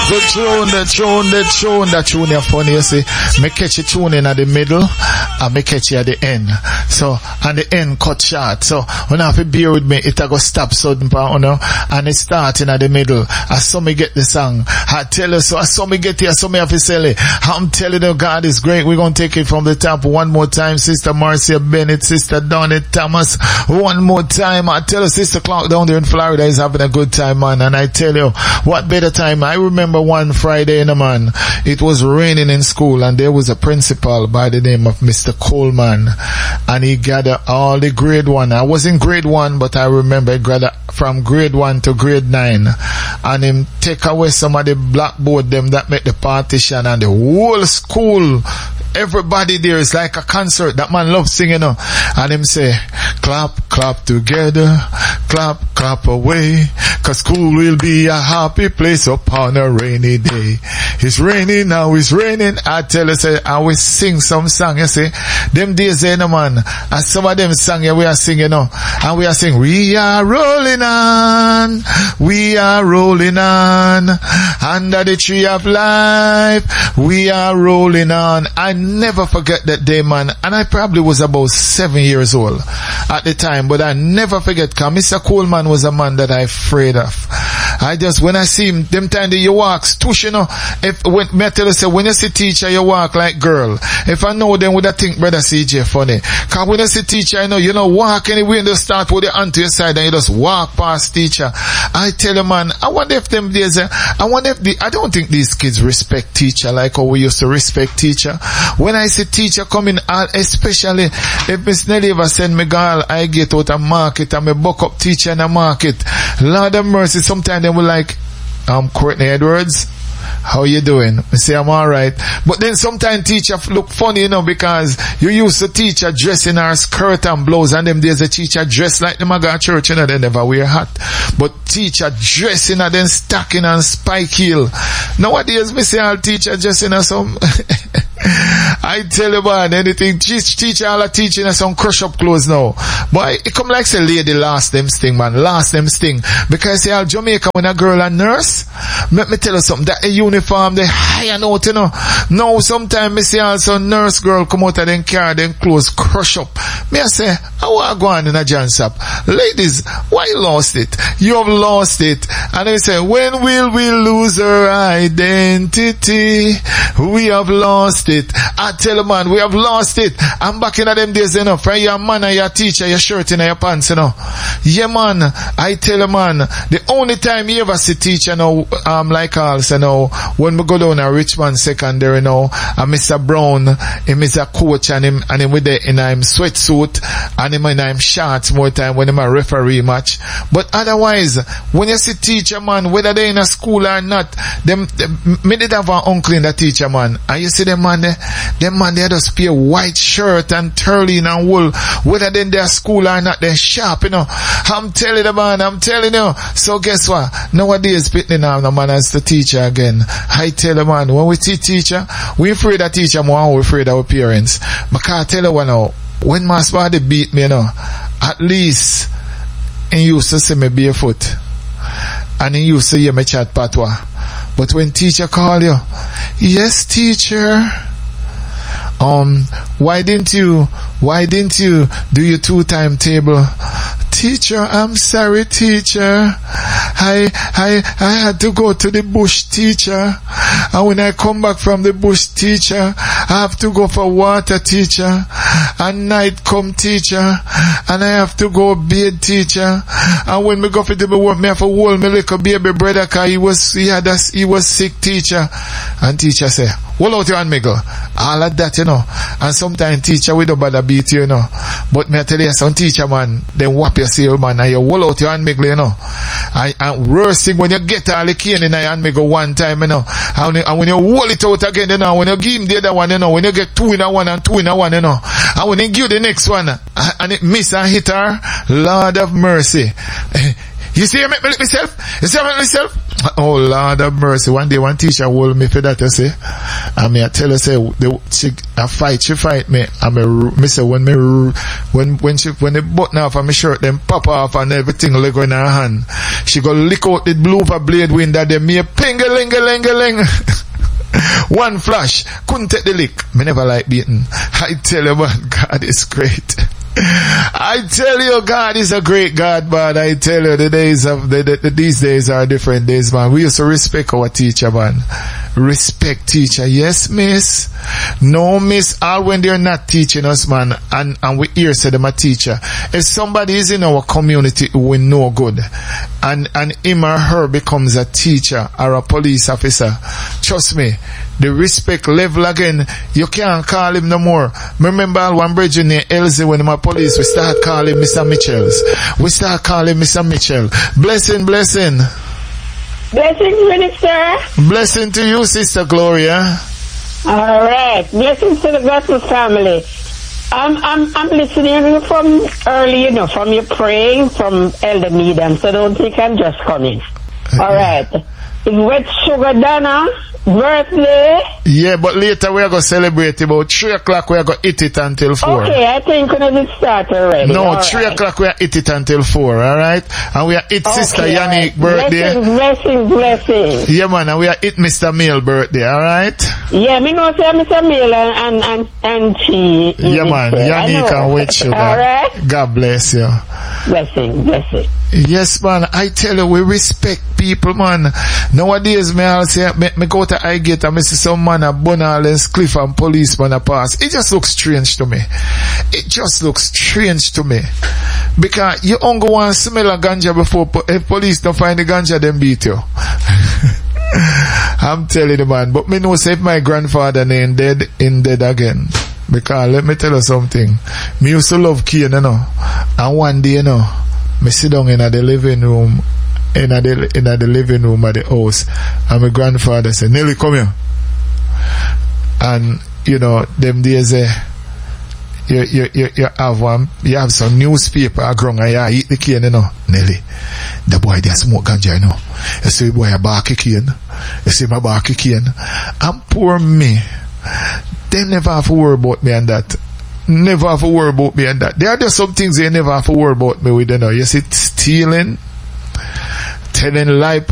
The tune you're funny, you see. Me catch a tune in at the middle, and me catch it at the end. So, and the end cut short. So, when I have to bear with me, it'll go stop sudden, you know, and it's starting at the middle. I saw me get the song. I tell you, so I saw me get here, I saw me have to sell it. I'm telling you, God is great. We're going to take it from the top one more time. Sister Marcia Bennett, Sister Donnie Thomas, one more time. I tell you, Sister Clark down there in Florida is having a good time, man. And I tell you, what better time. I remember one Friday, man, it was raining in school, and there was a principal by the name of Mr. Coleman, and he gathered all the grade 1. I was in grade 1, but I remember he gathered from grade 1 to grade 9, and him take away some of the blackboard them that make the partition, and the whole school, everybody there is like a concert. That man loves singing, you know. And him say, clap, clap together, clap, clap away, 'cause school will be a happy place upon a rainy day. It's raining now, it's raining. I tell you, say, I will sing some song, you see. Them days, you know, man, and some of them song, yeah, we are singing, you know, and we are singing, we are rolling on, under the tree of life, we are rolling on. I never forget that day, man, and I probably was about 7 years old at the time, but I never forget, because Mr. Coleman was a man that I afraid of. I just, when I see him, them time that you walk, stush, you know, me I tell you, say, when you see teacher, you walk like girl. If I know them, would I think Brother CJ funny? Cause when you see teacher, you know, walk anywhere and you start with your hand to your side and you just walk past teacher. I tell you, man, I wonder if them days, I don't think these kids respect teacher like how we used to respect teacher. When I see teacher coming, especially if Miss Nelly ever send me girl, I get out a market and me buck up teacher in a market. Lord of mercy, sometimes they will like, Courtney Edwards, how you doing? I say, I'm alright. But then sometimes teacher look funny, you know, because you used to teacher dress in her skirt and blouse, and them days the teacher dress like them a go to church, you know, they never wear hat. But teacher dressing and then stocking and spike heel. Nowadays, me say all teacher dressing as some I tell you, man, anything teacher all are teaching us some crush up clothes now. But it come like say lady lost them sting, man. Lost them sting. Because say all Jamaica when a girl a nurse, let me tell you something, that a uniform they high out, you know. Now sometimes me see also nurse girl come out of them car, them clothes crush up. Me I say, how I go on in a John shop? Ladies, why you lost it? You have lost it. And they say, when will we lose our identity? We have lost it. I tell you, man, we have lost it. I'm back in them days, you know, from your man and your teacher, your shirt in your pants, you know. Yeah, man, I tell you, man, the only time you ever see teacher, you know, like us, you know, when we go down to Richmond Secondary, you know, and Mr. Brown, him is a coach, and him with the, in him sweatsuit, and him in him shorts more time when him a referee match. But otherwise, when you see teacher, man, whether they in a school or not, me did have an uncle in the teacher, man, and you see them man, they just wear white shirt and turleen and wool, whether they in their school or not, they're sharp, you know. I'm telling you, man, I'm telling you. So guess what? Nowadays, pitting now, the man as the teacher again. I tell you, man, when we teach teacher, we afraid of teacher more than we afraid of our parents. Because I tell you what now, when my father beat me, you know, at least he used to see me barefoot, and he used to hear me chat patois. But when teacher call you, yes, teacher, why didn't you do your 2-time table? Teacher, I'm sorry, teacher. I had to go to the bush, teacher. And when I come back from the bush, teacher, I have to go for water, teacher. And night come, teacher. And I have to go bed, teacher. And when me go for the work, me have to hold me little baby brother, cause he was sick, teacher. And teacher say, hold out your hand, Miguel. All of that, you know. And sometimes teacher, we don't bother beat you, you know. But me I tell you, some teacher, man, then whap you see, man, and you hold out your hand, Miguel, you know. And worst thing, when you get all the cane in your hand, Miguel, one time, you know. And when you hold it out again, you know, when you give him the other one, you know, when you get 2 in a one and 2 in a one, you know. And when you give the next one, and it miss and hit her, Lord of mercy. You see, I make me lick myself? You see, I make myself? Oh, Lord of mercy. One day, one teacher hold me for that, you see. And me, I tell her, say, she fight me. And me say, when the button off of my shirt, then pop off and everything like in her hand. She go lick out the blue for blade window, then me a ping-a-ling-a-ling-a-ling. One flash, couldn't take the lick. Me never like beaten. I tell you, man, God is great. I tell you, God is a great God, man. I tell you, the days of these days are different days, man. We used to respect our teacher, man. Respect teacher. Yes, miss. No, miss. All when they're not teaching us, man, and we hear say them a teacher. If somebody is in our community who we know good, and him or her becomes a teacher or a police officer, trust me, the respect level again, you can't call him no more. Remember one bridge near Elsie when my police, we start calling Mr. Mitchells. We start calling Mr. Mitchell. Blessing. Blessing, Minister. Blessing to you, Sister Gloria. Alright. Blessings to the gospel family. I'm listening from early, you know, from your praying from Elder Needham, so don't think I'm just coming. Alright. It's Wet Sugar Donna birthday. Yeah, but later we are going to celebrate about 3 o'clock. We are going to eat it until 4. Okay, I think we did start already. No, all 3 o'clock we are eat it until 4, alright? And we are eat Sister Yannick birthday. Blessings. Yeah, man, and we are eat Mr. Mill birthday, alright? Yeah, me know say Mr. Mill and she. Yeah, man, Yannick and Wet Sugar. Alright? God bless you. Blessing. Yes, man, I tell you, we respect people, man. Nowadays, me go to Highgate and me see some man a Bonalens Cliff and policeman a pass. It just looks strange to me. Because you only want to smell a ganja before if police don't find the ganja, then beat you. I'm telling you, man. But me know say if my grandfather name dead again. Because let me tell you something. Me used to love Kane, you know. And one day, you know, me sit down in the living room, in the living room of the house, and my grandfather said, Nelly, come here. And, you know, them days, you have some newspaper ground and you eat the cane, you know. Nelly, the boy they smoke ganja, you know. You see boy a barky cane. You see my barky cane. And poor me, they never have to worry about me and that. Never have to worry about me and that. There are just some things they never have to worry about me with, you know. You see, stealing, telling lie.